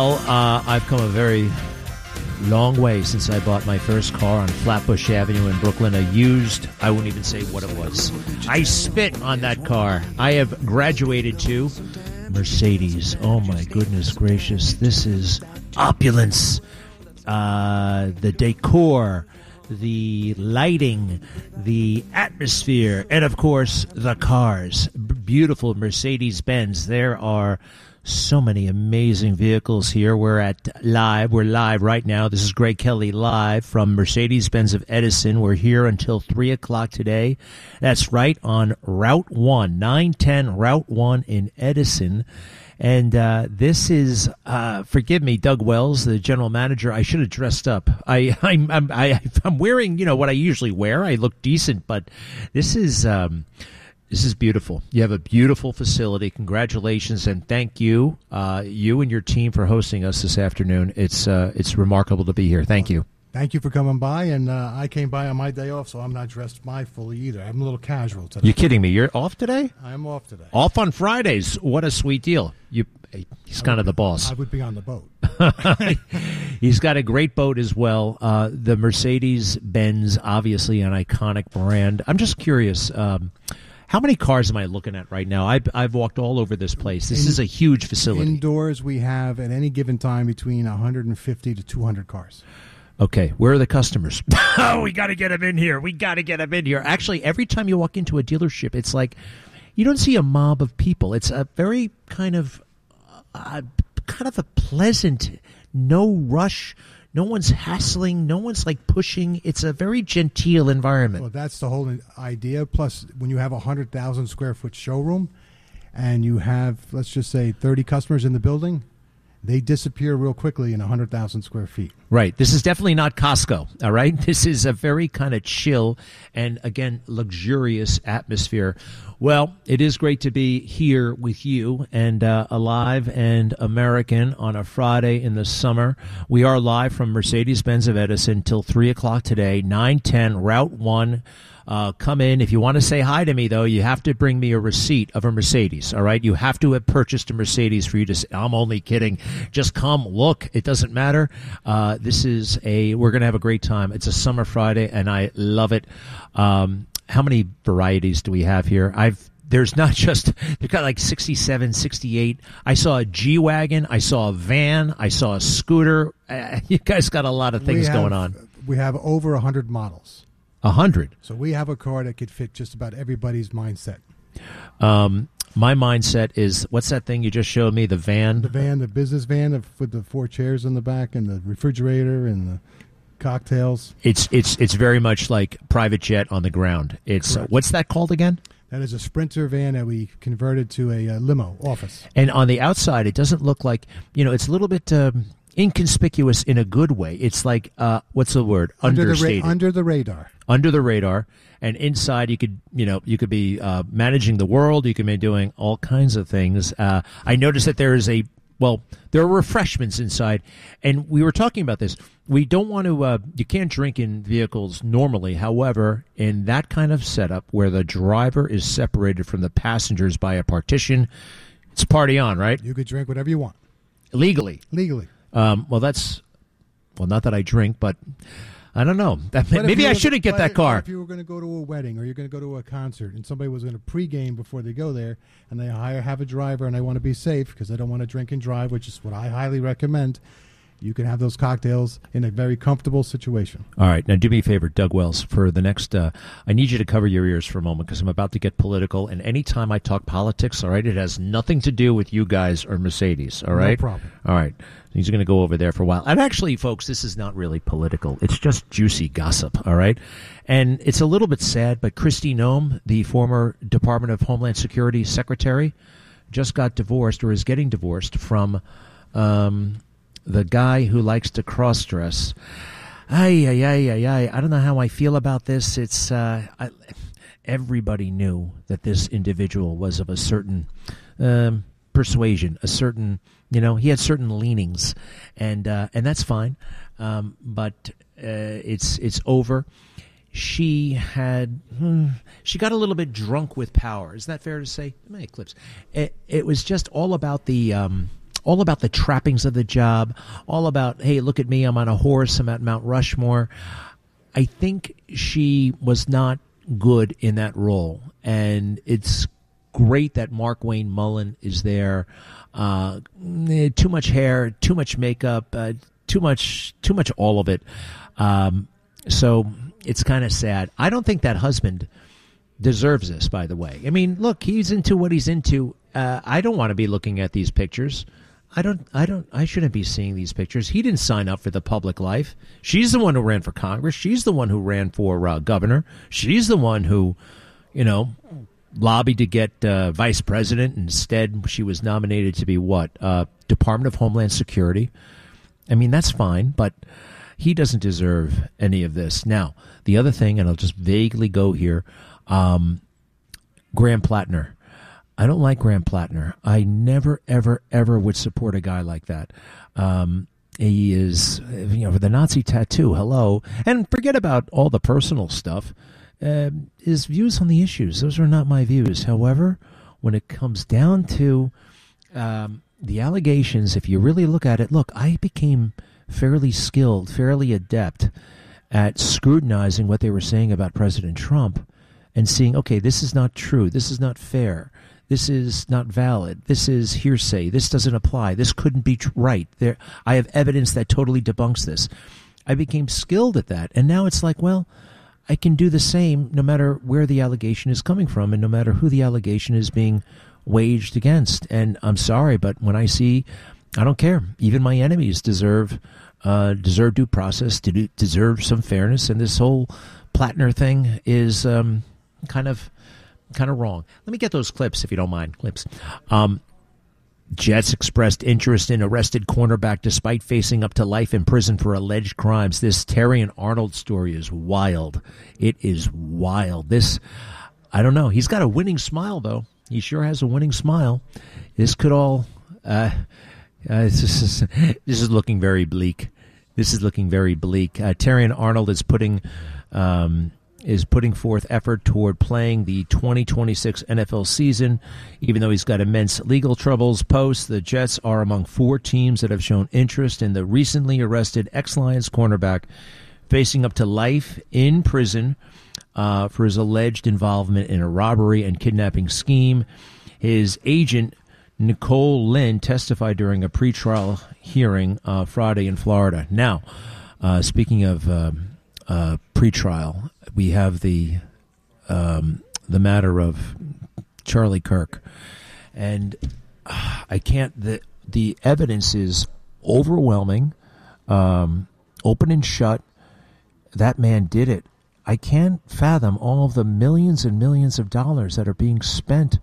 Well, I've come a very long way since I bought my first car on Flatbush Avenue in Brooklyn, a used, I won't even say what it was. I spit on that car. I have graduated to Mercedes. Oh, my goodness gracious. This is opulence. The decor, the lighting, the atmosphere, and, of course, the cars. Beautiful Mercedes-Benz. There are so many amazing vehicles here. We're live right now. This is Greg Kelly live from Mercedes-Benz of Edison. We're here until 3 o'clock today. That's right, on Route 1, 910 Route 1 in Edison. And this is, forgive me, Doug Wells, the general manager. I should have dressed up. I'm wearing, what I usually wear. I look decent, but this is beautiful. You have a beautiful facility. Congratulations and thank you, you and your team, for hosting us this afternoon. It's remarkable to be here. Thank you. Thank you for coming by, and I came by on my day off, so I'm not dressed fully either. I'm a little casual today. You're kidding me? You're off today? I'm off today. Off on Fridays. What a sweet deal. He's kind of the boss. I would be on the boat. He's got a great boat as well. The Mercedes-Benz, obviously an iconic brand. I'm just curious, how many cars am I looking at right now? I've walked all over this place. This is a huge facility. Indoors, we have at any given time between 150 to 200 cars. Okay, where are the customers? Oh, we got to get them in here. Actually, every time you walk into a dealership, it's like you don't see a mob of people. It's a very kind of a pleasant, no rush. No one's hassling. No one's like pushing. It's a very genteel environment. Well, that's the whole idea. Plus, when you have a 100,000 square foot showroom and you have, let's just say, 30 customers in the building, they disappear real quickly in 100,000 square feet. Right. This is definitely not Costco, all right? This is a very kind of chill and, again, luxurious atmosphere. Well, it is great to be here with you and alive and American on a Friday in the summer. We are live from Mercedes-Benz of Edison till 3 o'clock today, 910 Route 1. Come in. If you want to say hi to me, though, you have to bring me a receipt of a Mercedes, all right? You have to have purchased a Mercedes for you to say, I'm only kidding. Just come, look. It doesn't matter. We're going to have a great time. It's a summer Friday, and I love it. How many varieties do we have here? They've got like 67, 68. I saw a G-Wagon. I saw a van. I saw a scooter. You guys got a lot of things going on. We have over 100 models. 100. So we have a car that could fit just about everybody's mindset. My mindset is, what's that thing you just showed me? The van? The business van with the 4 chairs in the back and the refrigerator and the cocktails. It's very much like private jet on the ground. What's that called again? That is a Sprinter van that we converted to a limo office. And on the outside, it doesn't look like, it's a little bit inconspicuous in a good way. It's like, what's the word? Understated. Under the radar. Under the radar. And inside, you could be managing the world. You could be doing all kinds of things. I noticed that there are refreshments inside. And we were talking about this. We don't want to, you can't drink in vehicles normally. However, in that kind of setup where the driver is separated from the passengers by a partition, it's party on, right? You could drink whatever you want. Legally. Not that I drink, but I don't know. Maybe I shouldn't get that car. If you were going to go to a wedding or you're going to go to a concert and somebody was going to pregame before they go there and they have a driver and they want to be safe because they don't want to drink and drive, which is what I highly recommend, you can have those cocktails in a very comfortable situation. All right. Now, do me a favor, Doug Wells, for the next, I need you to cover your ears for a moment because I'm about to get political. And anytime I talk politics, all right, it has nothing to do with you guys or Mercedes, all right? No problem. All right. He's going to go over there for a while. And actually, folks, this is not really political. It's just juicy gossip, all right? And it's a little bit sad, but Kristi Noem, the former Department of Homeland Security secretary, just got divorced or is getting divorced from the guy who likes to cross-dress. I don't know how I feel about this. It's everybody knew that this individual was of a certain persuasion, a certain, he had certain leanings, and that's fine. But it's over. She got a little bit drunk with power. Is that fair to say? Many clips. It was just all about the all about the trappings of the job, all about, hey, look at me, I'm on a horse, I'm at Mount Rushmore. I think she was not good in that role, and it's great that Mark Wayne Mullen is there. Too much hair, too much makeup, too much all of it. So it's kind of sad. I don't think that husband deserves this, by the way. I mean, look, he's into what he's into. I don't want to be looking at these pictures. I shouldn't be seeing these pictures. He didn't sign up for the public life. She's the one who ran for Congress. She's the one who ran for governor. She's the one who, lobbied to get vice president. Instead, she was nominated to be what? Department of Homeland Security. I mean, that's fine, but he doesn't deserve any of this. Now, the other thing, and I'll just vaguely go here, Graham Plattner. I don't like Graham Plattner. I never, ever, ever would support a guy like that. He is, the Nazi tattoo, hello. And forget about all the personal stuff. His views on the issues, those are not my views. However, when it comes down to the allegations, if you really look at it, I became fairly skilled, fairly adept at scrutinizing what they were saying about President Trump and seeing, okay, this is not true, this is not fair, this is not valid, this is hearsay, this doesn't apply, this couldn't be right. I have evidence that totally debunks this. I became skilled at that, and now it's like, well, I can do the same no matter where the allegation is coming from and no matter who the allegation is being waged against. And I'm sorry, but when I see, I don't care. Even my enemies deserve due process, deserve some fairness, and this whole Plattner thing is kind of wrong. Let me get those clips, if you don't mind. Clips. Jets expressed interest in arrested cornerback despite facing up to life in prison for alleged crimes. This Terrion Arnold story is wild. It is wild. This, I don't know. He's got a winning smile, though. He sure has a winning smile. This could all... this is looking very bleak. This is looking very bleak. Terrion Arnold is putting forth effort toward playing the 2026 NFL season, even though he's got immense legal troubles. Post, the Jets are among 4 teams that have shown interest in the recently arrested ex-Lions cornerback facing up to life in prison for his alleged involvement in a robbery and kidnapping scheme. His agent, Nicole Lynn, testified during a pretrial hearing Friday in Florida. Now, speaking of pretrial, we have the matter of Charlie Kirk, and I can't. The evidence is overwhelming, open and shut. That man did it. I can't fathom all of the millions and millions of dollars that are being spent.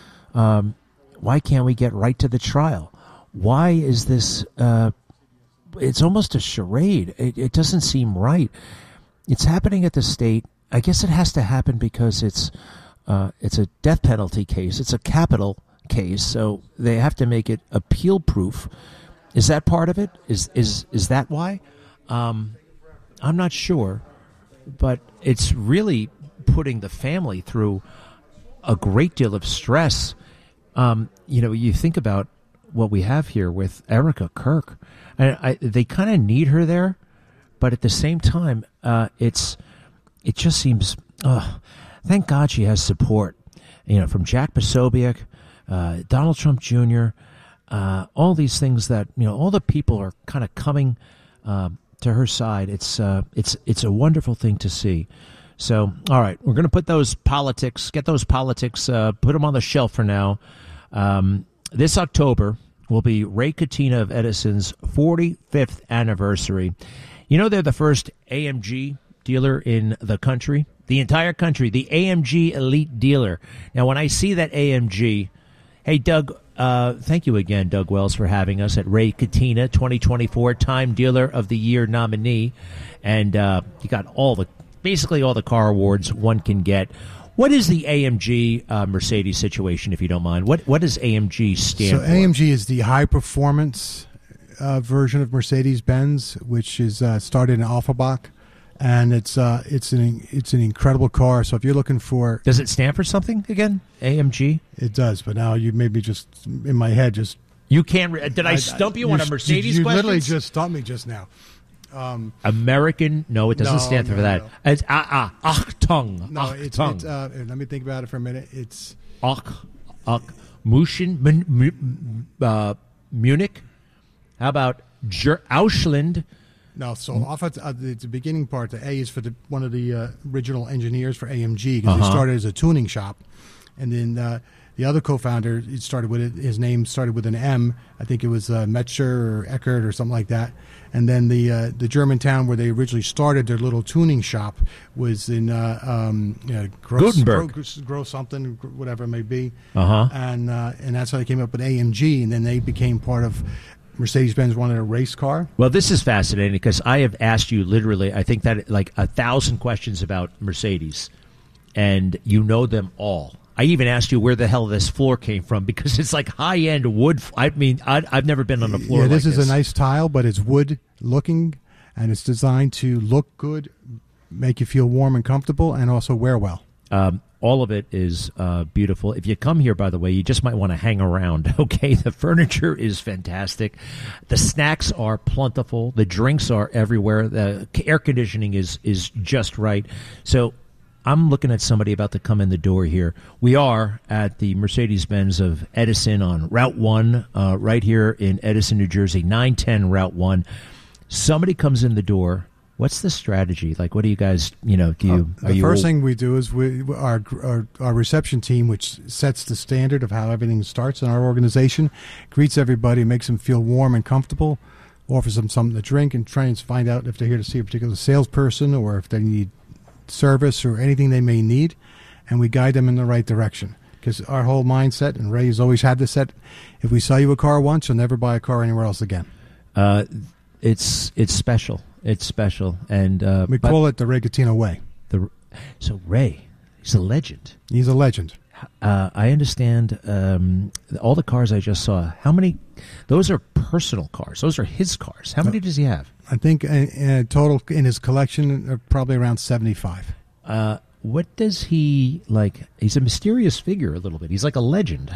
Why can't we get right to the trial? Why is this? It's almost a charade. It doesn't seem right. It's happening at the state. I guess it has to happen because it's a death penalty case. It's a capital case, so they have to make it appeal proof. Is that part of it? Is that why? I'm not sure, but it's really putting the family through a great deal of stress. You think about what we have here with Erica Kirk. They kind of need her there, but at the same time, it just seems. Thank God she has support, from Jack Posobiec, Donald Trump Jr., all these things that all the people are kind of coming to her side. It's a wonderful thing to see. So, all right, we're going to put those politics, put them on the shelf for now. This October will be Ray Catena of Edison's 45th anniversary. They're the first AMG dealer in the country, the entire country, the AMG Elite Dealer. Now, when I see that AMG, hey, Doug, thank you again, Doug Wells, for having us at Ray Catena, 2024 Time Dealer of the Year nominee. And you got basically all the car awards one can get. What is the AMG Mercedes situation, if you don't mind? What does AMG stand for? So AMG is the high-performance version of Mercedes-Benz, which is started in Offenbach, and it's an incredible car. So if you're looking for... Does it stand for something again, AMG? It does, but now you made me just, in my head, just You can't. Did I stump you on a Mercedes You question? literally just stumped me just now. American? No, it doesn't stand for that. No. It's Achtung. No, it's Achtung. let me think about it for a minute. It's Munich. How about Ausland? no. So off at the beginning part, the A is for one of the original engineers for AMG because he started as a tuning shop, and then the other co-founder, he started with it. His name started with an M. I think it was Metzger or Eckert or something like that. And then the German town where they originally started their little tuning shop was in Gutenberg. Gross something, whatever it may be. Uh-huh. And that's how they came up with AMG, and then they became part of Mercedes-Benz wanted a race car. Well, this is fascinating because I have asked you literally, I think that like 1,000 questions about Mercedes, and you know them all. I even asked you where the hell this floor came from because it's like high-end wood. I mean, I've never been on a floor like this. This is a nice tile, but it's wood-looking, and it's designed to look good, make you feel warm and comfortable, and also wear well. All of it is beautiful. If you come here, by the way, you just might want to hang around, okay? The furniture is fantastic. The snacks are plentiful. The drinks are everywhere. The air conditioning is just right. So I'm looking at somebody about to come in the door here. We are at the Mercedes-Benz of Edison on Route 1, right here in Edison, New Jersey, 910 Route 1. Somebody comes in the door. What's the strategy? Like, what do you guys, The first thing we do is our reception team, which sets the standard of how everything starts in our organization, greets everybody, makes them feel warm and comfortable, offers them something to drink, and tries to find out if they're here to see a particular salesperson or if they need service or anything they may need, and we guide them in the right direction. Because our whole mindset, and Ray has always had this set, if we sell you a car once, you'll never buy a car anywhere else again. It's special. It's special, and we call it the Ray Catino way. So Ray, he's a legend. He's a legend. I understand all the cars I just saw. How many? Those are personal cars. Those are his cars. How many does he have? I think total in his collection, probably around 75. What does he like? He's a mysterious figure a little bit. He's like a legend.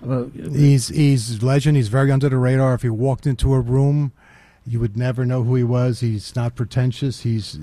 He's legend. He's very under the radar. If you walked into a room, you would never know who he was. He's not pretentious. He's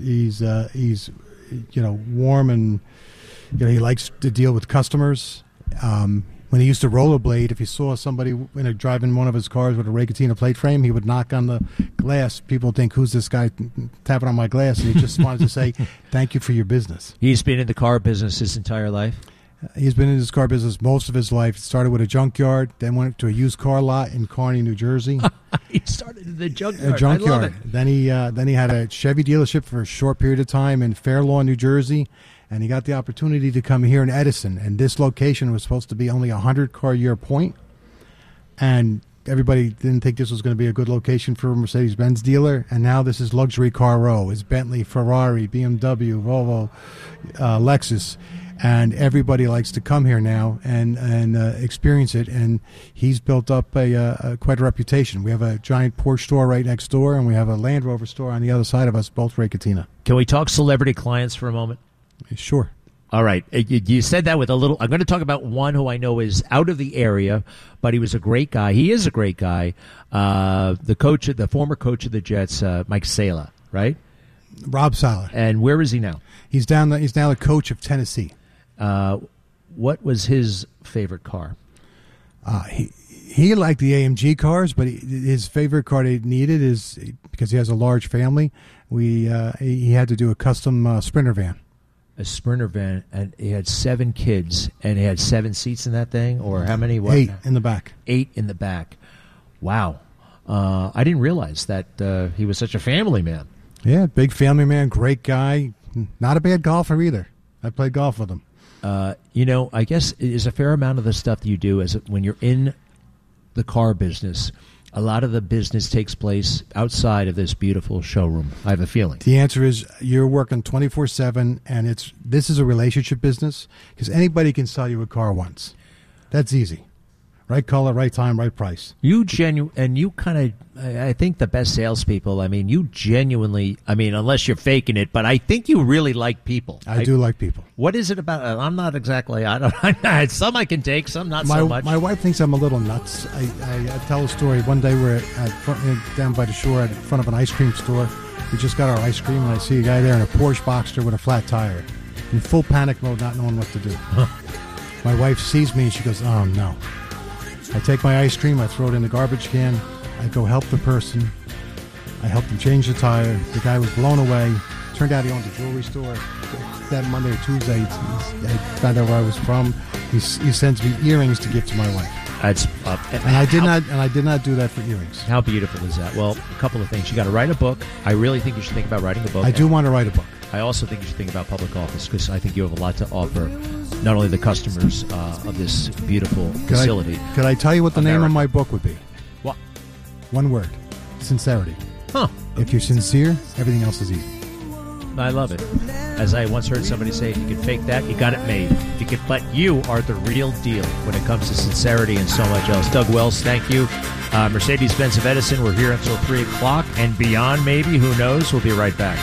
warm, and he likes to deal with customers. When he used to rollerblade, if he saw somebody driving one of his cars with a Ray Catino plate frame, he would knock on the glass. People would think, who's this guy tapping on my glass? And he just wanted to say, thank you for your business. He's been in the car business his entire life? He's been in this car business most of his life. Started with a junkyard, then went to a used car lot in Kearney, New Jersey. He started in the junkyard. I love it. Then he had a Chevy dealership for a short period of time in Fair Lawn, New Jersey. And he got the opportunity to come here in Edison. And this location was supposed to be only a 100-car-year point. And everybody didn't think this was going to be a good location for a Mercedes-Benz dealer. And now this is Luxury Car Row. It's Bentley, Ferrari, BMW, Volvo, Lexus. And everybody likes to come here now and experience it. And he's built up quite a reputation. We have a giant Porsche store right next door, and we have a Land Rover store on the other side of us, both Ray Catino. Can we talk celebrity clients for a moment? Sure. All right. You said that with a little. I'm going to talk about one who I know is out of the area, but he was a great guy. He is a great guy. The former coach of the Jets, Mike Sala, right? Rob Sala. And where is he now? He's now the coach of Tennessee. What was his favorite car? He liked the AMG cars, but his favorite car he needed is because he has a large family. He had to do a custom Sprinter van. A Sprinter van, and he had 7 kids, and he had 7 seats in that thing, or how many? 8 in the back. 8 in the back. Wow. I didn't realize that he was such a family man. Yeah, big family man, great guy. Not a bad golfer either. I played golf with him. I guess it is a fair amount of the stuff that you do as when you're in the car business. A lot of the business takes place outside of this beautiful showroom. I have a feeling. The answer is you're working 24/7, and this is a relationship business because anybody can sell you a car once. That's easy, Right color, right time, right price. You I think the best salespeople, I mean, you genuinely, I mean, unless you're faking it, but I think you really like people. I do like people. What is it about? I'm not exactly, some I can take, some not so much. My wife thinks I'm a little nuts. I tell a story. One day we're down by the shore in front of an ice cream store. We just got our ice cream, and I see a guy there in a Porsche Boxster with a flat tire. In full panic mode, not knowing what to do. My wife sees me, and she goes, oh, no. I take my ice cream, I throw it in the garbage can, I go help the person, I help them change the tire. The guy was blown away. Turned out he owned a jewelry store. That Monday or Tuesday, I found out where I was from. He sends me earrings to give to my wife. That's and I did not do that for earrings. How beautiful is that? Well, a couple of things. You got to write a book. I really think you should think about writing a book. I do want to write a book. I also think you should think about public office because I think you have a lot to offer, not only the customers of this beautiful facility. Could I tell you what the name of my book would be? What? One word: sincerity. Huh. If you're sincere, everything else is easy. I love it. As I once heard somebody say, if you can fake that, you got it made. But you are the real deal when it comes to sincerity and so much else. Doug Wells, thank you. Mercedes-Benz of Edison, we're here until 3 o'clock and beyond, maybe. Who knows? We'll be right back.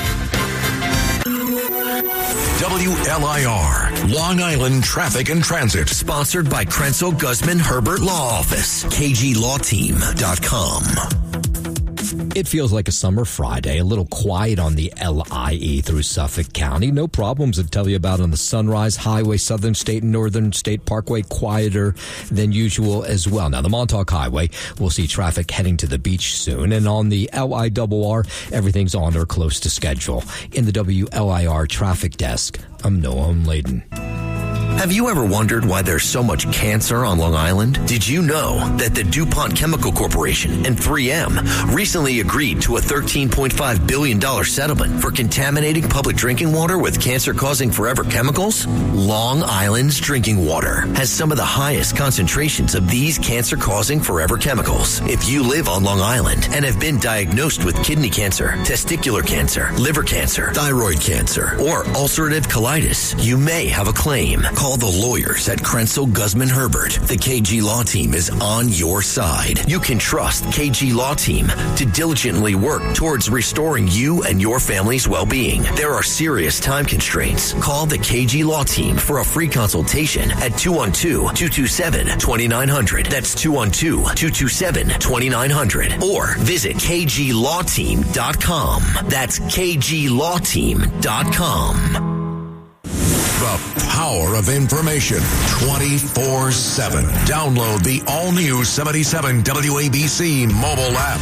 WLIR, Long Island Traffic and Transit. Sponsored by Krenzel Guzman Herbert Law Office. KGLawTeam.com. It feels like a summer Friday, a little quiet on the LIE through Suffolk County. No problems to tell you about on the Sunrise Highway, Southern State and Northern State Parkway, quieter than usual as well. Now, the Montauk Highway, we'll see traffic heading to the beach soon. And on the LIRR, everything's on or close to schedule. In the WLIR traffic desk, I'm Noah Layden. Have you ever wondered why there's so much cancer on Long Island? Did you know that the DuPont Chemical Corporation and 3M recently agreed to a $13.5 billion settlement for contaminating public drinking water with cancer-causing forever chemicals? Long Island's drinking water has some of the highest concentrations of these cancer-causing forever chemicals. If you live on Long Island and have been diagnosed with kidney cancer, testicular cancer, liver cancer, thyroid cancer, or ulcerative colitis, you may have a claim. Call the lawyers at Krenzel Guzman Herbert. The KG Law Team is on your side. You can trust KG Law Team to diligently work towards restoring you and your family's well-being. There are serious time constraints. Call the KG Law Team for a free consultation at 212-227-2900. That's 212-227-2900. Or visit KGLawTeam.com. That's KGLawTeam.com. The power of information 24/7. Download the all-new 77 WABC mobile app.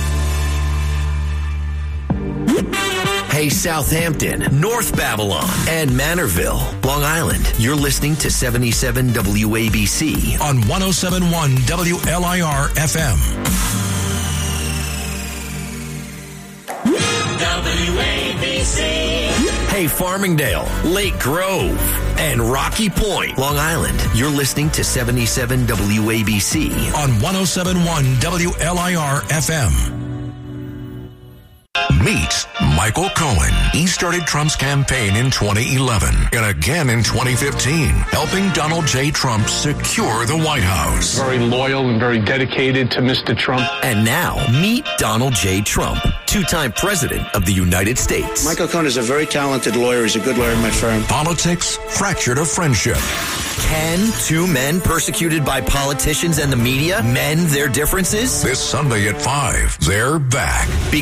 Hey, Southampton, North Babylon, and Manorville, Long Island. You're listening to 77 WABC on 107.1 WLIR FM. WABC. Hey, Farmingdale, Lake Grove, and Rocky Point, Long Island. You're listening to 77 WABC on 107.1 WLIR FM. Meet Michael Cohen. He started Trump's campaign in 2011 and again in 2015, helping Donald J. Trump secure the White House. Very loyal and very dedicated to Mr. Trump. And now, meet Donald J. Trump, two-time president of the United States. Michael Cohen is a very talented lawyer. He's a good lawyer in my firm. Politics fractured a friendship. Can two men persecuted by politicians and the media mend their differences? This Sunday at 5, they're back.